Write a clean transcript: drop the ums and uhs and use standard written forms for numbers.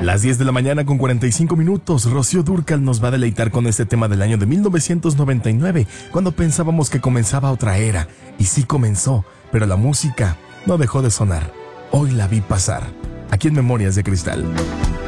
Las 10 de la mañana con 45 minutos, Rocío Dúrcal nos va a deleitar con este tema del año de 1999, cuando pensábamos que comenzaba otra era. Y sí comenzó, pero la música no dejó de sonar. Hoy la vi pasar, aquí en Memorias de Cristal.